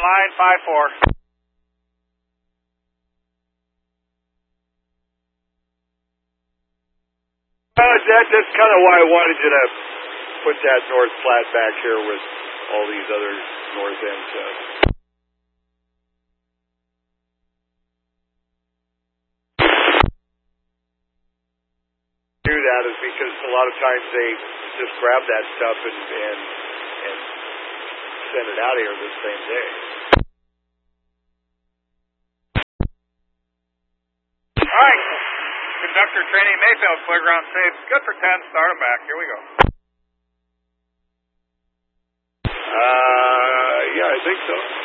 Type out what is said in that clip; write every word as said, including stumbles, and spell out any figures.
line five four. Uh, that, that's kind of why I wanted you to put that north flat back here with all these other north ends. Uh, do that is because a lot of times they just grab that stuff and and, and send it out of here the same day. All right. Conductor training Mayfield, clear ground safe. Good for ten. Start them back. Here we go. Uh, yeah, I think so.